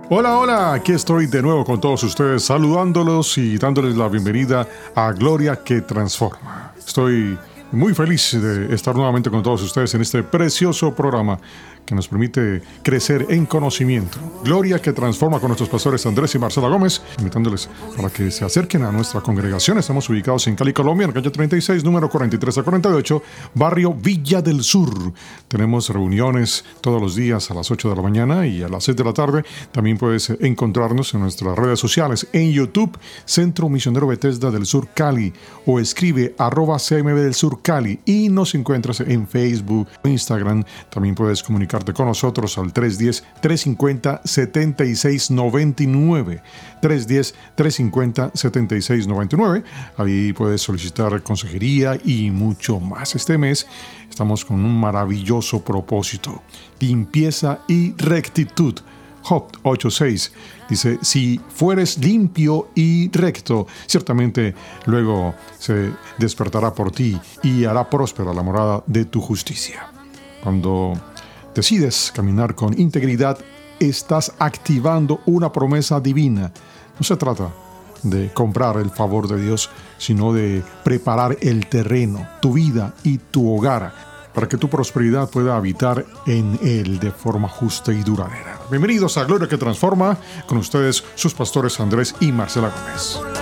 Hola, hola, aquí estoy de nuevo con todos ustedes, saludándolos y dándoles la bienvenida a Gloria que Transforma. Estoy muy feliz de estar nuevamente con todos ustedes en este precioso programa que nos permite crecer en conocimiento. Gloria que Transforma con nuestros pastores Andrés y Marcela Gómez, invitándoles para que se acerquen a nuestra congregación. Estamos ubicados en Cali, Colombia, en calle 36, número 43 a 48, barrio Villa del Sur. Tenemos reuniones todos los días a las 8 de la mañana y a las 6 de la tarde. También puedes encontrarnos en nuestras redes sociales, en YouTube, Centro Misionero Bethesda del Sur Cali, o escribe @CMB del Sur Cali, y nos encuentras en Facebook, Instagram. También puedes comunicarte con nosotros al 310-350-7699. 310-350-7699. Ahí puedes solicitar consejería y mucho más. Este mes estamos con un maravilloso propósito: limpieza y rectitud. Job 8:6 dice: si fueres limpio y recto, ciertamente luego se despertará por ti y hará próspera la morada de tu justicia. Cuando decides caminar con integridad, estás activando una promesa divina. No se trata de comprar el favor de Dios, sino de preparar el terreno, tu vida y tu hogar, para que tu prosperidad pueda habitar en él de forma justa y duradera. Bienvenidos a Gloria que Transforma, con ustedes sus pastores Andrés y Marcela Gómez.